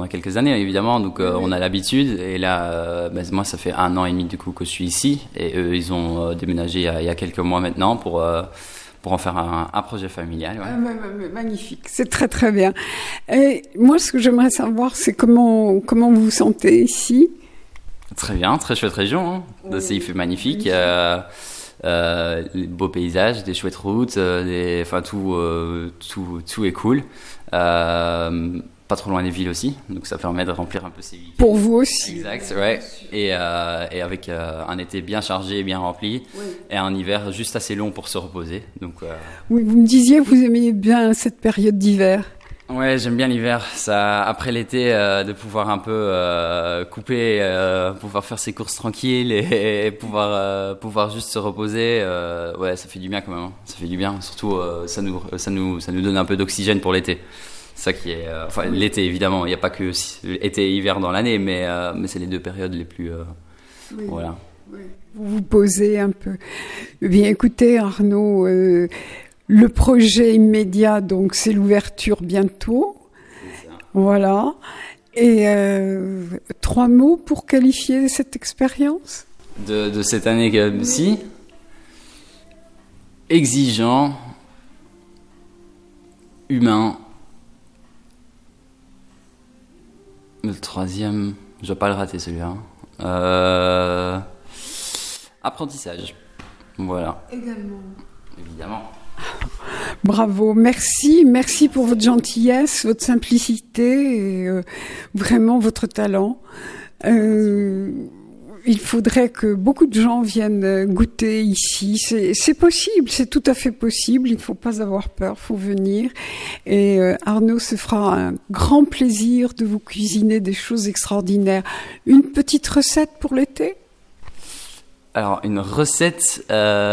pendant quelques années, évidemment, donc on a l'habitude. Et là, moi, ça fait 1 an et demi du coup que je suis ici, et eux, ils ont déménagé il y a quelques mois maintenant pour en faire un projet familial. Ouais. Magnifique, c'est très très bien. Et moi, ce que j'aimerais savoir, c'est comment vous vous sentez ici? Très bien, très chouette région. Hein. Oui. Il fait magnifique. Les beaux paysages, des chouettes routes, tout est cool. Pas trop loin des villes aussi, donc ça permet de remplir un peu ses vies. Pour vous aussi. Exact, ouais. Et avec un été bien chargé, bien rempli, oui. Et un hiver juste assez long pour se reposer. Donc, Oui, vous me disiez que vous aimiez bien cette période d'hiver. Ouais, j'aime bien l'hiver. Ça, après l'été, de pouvoir un peu couper, pouvoir faire ses courses tranquilles et pouvoir juste se reposer. Ouais, ça fait du bien quand même. Hein. Ça fait du bien. Surtout, ça nous donne un peu d'oxygène pour l'été. C'est ça qui est, l'été évidemment. Il n'y a pas que été et hiver dans l'année, mais c'est les 2 périodes les plus, oui. Voilà. Oui. Vous vous posez un peu. Bien, écoutez, Arnaud. Le projet immédiat, donc, c'est l'ouverture bientôt. C'est ça. Voilà. Et 3 mots pour qualifier cette expérience de cette année-ci. Exigeant, humain. Le 3e, je ne vais pas le rater celui-là. Apprentissage. Voilà. Évidemment. Bravo, merci pour votre gentillesse, votre simplicité et vraiment votre talent. Il faudrait que beaucoup de gens viennent goûter ici. C'est possible, c'est tout à fait possible. Il ne faut pas avoir peur, il faut venir. Et Arnaud se fera un grand plaisir de vous cuisiner des choses extraordinaires. Une petite recette pour l'été ? Alors, une recette...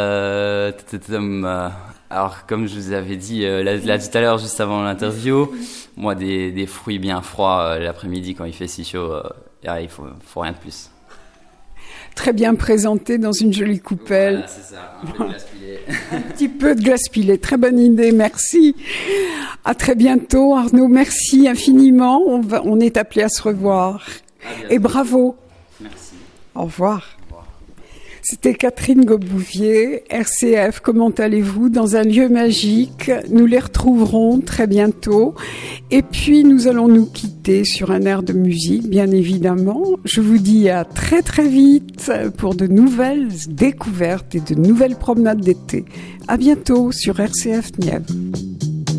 Alors, comme je vous avais dit là tout à l'heure, juste avant l'interview, moi, des fruits bien froids l'après-midi quand il fait si chaud, il faut rien de plus. Très bien présenté dans une jolie coupelle. Voilà, c'est ça, un peu de glace pilée. Un petit peu de glace pilée, très bonne idée, merci. À très bientôt, Arnaud, merci infiniment. On est appelé à se revoir. Et bravo. Merci. Au revoir. C'était Catherine Gobouvier, RCF, comment allez-vous? Dans un lieu magique, nous les retrouverons très bientôt. Et puis, nous allons nous quitter sur un air de musique, bien évidemment. Je vous dis à très très vite pour de nouvelles découvertes et de nouvelles promenades d'été. À bientôt sur RCF Nièvre.